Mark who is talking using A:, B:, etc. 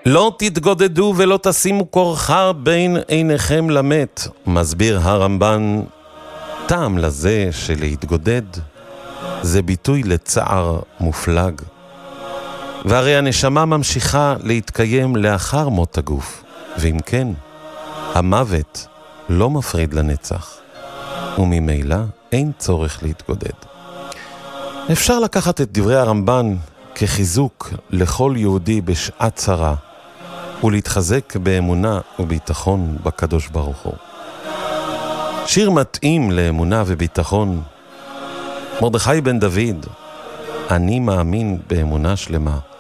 A: לא תתגודדו ולא תשימו כורחה בין עיניכם למת, מסביר הרמב"ן. טעם לזה שלהתגודד זה ביטוי לצער מופלג. והרי הנשמה ממשיכה להתקיים לאחר מות הגוף, ואם כן, המוות לא מפריד לנצח, וממילא אין צורך להתגודד. אפשר לקחת את דברי הרמב"ן כחיזוק לכל יהודי בשעת צרה, ולהתחזק באמונה וביטחון בקדוש ברוך הוא. שיר מתאים לאמונה וביטחון, מרדכי בן דוד, אני מאמין באמונה שלמה.